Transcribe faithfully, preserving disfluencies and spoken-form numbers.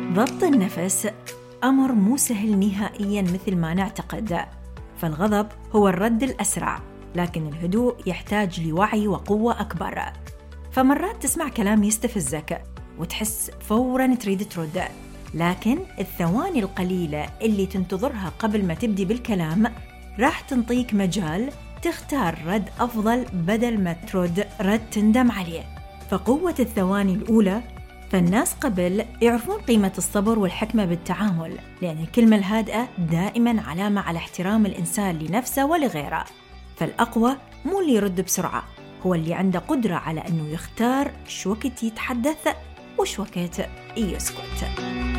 ضبط النفس أمر مو سهل نهائياً مثل ما نعتقد، فالغضب هو الرد الأسرع، لكن الهدوء يحتاج لوعي وقوة أكبر. فمرات تسمع كلام يستفزك وتحس فوراً تريد ترد، لكن الثواني القليلة اللي تنتظرها قبل ما تبدي بالكلام راح تنطيك مجال تختار رد أفضل بدل ما ترد رد تندم عليه. فقوة الثواني الأولى، فالناس قبل يعرفون قيمة الصبر والحكمة بالتعامل، لأن الكلمة الهادئة دائماً علامة على احترام الإنسان لنفسه ولغيره. فالأقوى مو اللي يرد بسرعة، هو اللي عنده قدرة على أنه يختار شو وقت يتحدث وشو وقت يسكت.